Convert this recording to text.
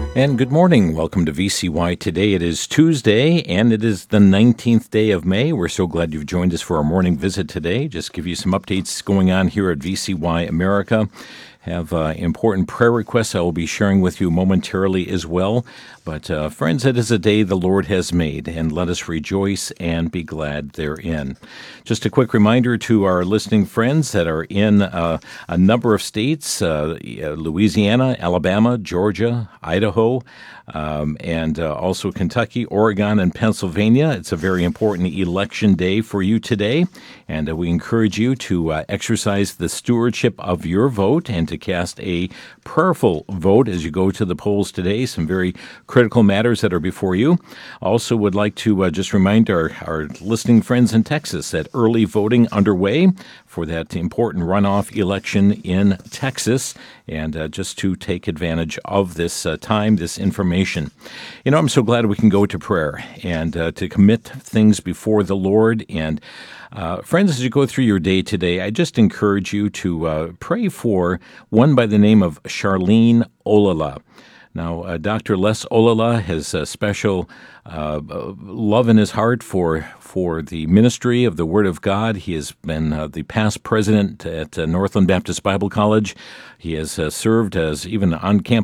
And good morning. Welcome to VCY Today. It is Tuesday, and it is the 19th day of May. We're so glad you've joined us for our morning visit today. Just give you some updates going on here at VCY America. Have important prayer requests I will be sharing with you momentarily as well. But friends, it is a day the Lord has made, and let us rejoice and be glad therein. Just a quick reminder to our listening friends that are in a number of states, Louisiana, Alabama, Georgia, Idaho, and also Kentucky, Oregon, and Pennsylvania. It's a very important election day for you today, and we encourage you to exercise the stewardship of your vote and to cast a prayerful vote as you go to the polls today. Some very critical matters that are before you. Also would like to just remind our listening friends in Texas that early voting underway for that important runoff election in Texas, and just to take advantage of this time, this information. You know, I'm so glad we can go to prayer and to commit things before the Lord. And friends, as you go through your day today, I just encourage you to pray for one by the name of Charlene Olala. Now, Dr. Les Olala has a special love in his heart for the ministry of the Word of God. He has been the past president at Northland Baptist Bible College. He has served as even on-campus